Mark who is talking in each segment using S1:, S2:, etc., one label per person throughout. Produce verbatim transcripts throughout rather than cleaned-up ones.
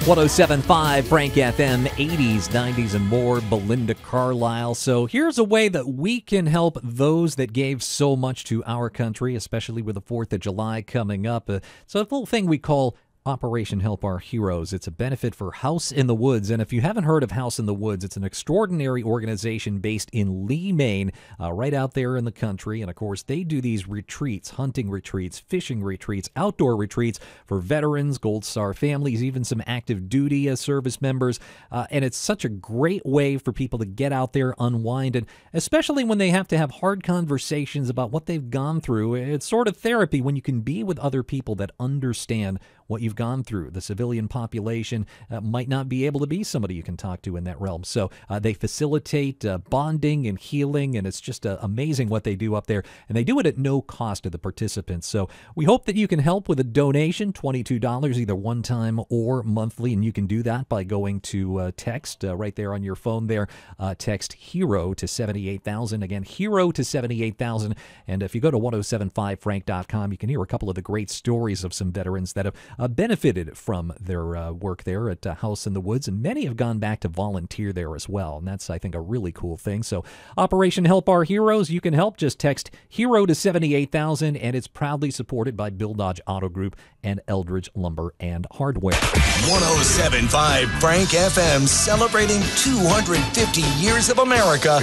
S1: one oh seven point five Frank F M, eighties, nineties, and more, Belinda Carlisle. So here's a way that we can help those that gave so much to our country, especially with the fourth of July coming up. Uh, so a little thing we call Operation Help Our Heroes. It's a benefit for House in the Woods. And if you haven't heard of House in the Woods, it's an extraordinary organization based in Lee, Maine, uh, right out there in the country. And of course, they do these retreats, hunting retreats, fishing retreats, outdoor retreats for veterans, Gold Star families, even some active duty uh, service members. Uh, and it's such a great way for people to get out there, unwind, and especially when they have to have hard conversations about what they've gone through. It's sort of therapy when you can be with other people that understand what you've gone through. The civilian population uh, might not be able to be somebody you can talk to in that realm. So uh, they facilitate uh, bonding and healing, and it's just uh, amazing what they do up there. And they do it at no cost to the participants. So we hope that you can help with a donation, twenty-two dollars, either one time or monthly. And you can do that by going to uh, text uh, right there on your phone there. Uh, text HERO to seventy-eight thousand. Again, HERO to seventy-eight thousand. And if you go to ten seventy-five frank dot com, you can hear a couple of the great stories of some veterans that have Uh, benefited from their uh, work there at uh, House in the Woods, and many have gone back to volunteer there as well, and that's, I think, a really cool thing. So Operation Help Our Heroes, you can help. Just text HERO to seventy-eight thousand, and it's proudly supported by Bill Dodge Auto Group and Eldridge Lumber and Hardware.
S2: ten seventy-five Frank F M, celebrating two hundred fifty years of America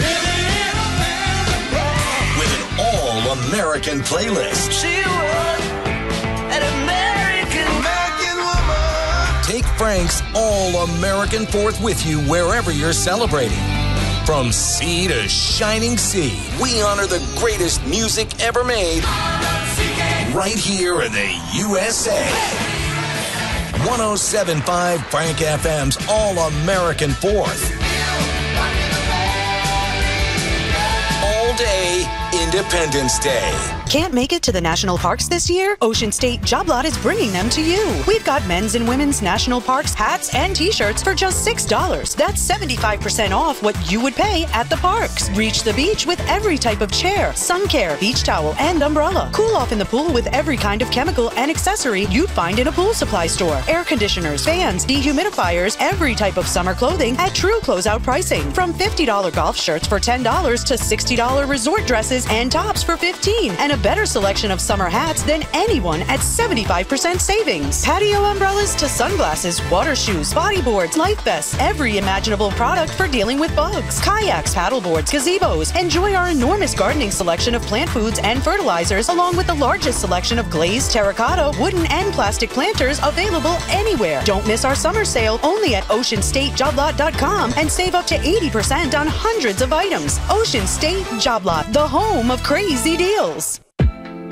S2: with an all-American playlist.
S3: She was an American, American woman.
S2: Take Frank's all-American fourth with you wherever you're celebrating. From sea to shining sea, we honor the greatest music ever made right here in the U S A. ten seventy-five Frank F M's All-American Fourth. All day Independence Day.
S4: Can't make it to the national parks this year? Ocean State Job Lot is bringing them to you. We've got men's and women's national parks hats and t-shirts for just six dollars. That's seventy-five percent off what you would pay at the parks. Reach the beach with every type of chair, sun care, beach towel, and umbrella. Cool off in the pool with every kind of chemical and accessory you'd find in a pool supply store. Air conditioners, fans, dehumidifiers, every type of summer clothing at true closeout pricing. From fifty dollars golf shirts for ten dollars to sixty dollars resort dresses and tops for fifteen dollars. And a better selection of summer hats than anyone at seventy-five percent savings. Patio umbrellas to sunglasses, water shoes, bodyboards, life vests, every imaginable product for dealing with bugs. Kayaks, paddleboards, gazebos. Enjoy our enormous gardening selection of plant foods and fertilizers, along with the largest selection of glazed, terracotta, wooden, and plastic planters available anywhere. Don't miss our summer sale only at ocean state job lot dot com and save up to eighty percent on hundreds of items. Ocean State Job Lot, the home of crazy deals.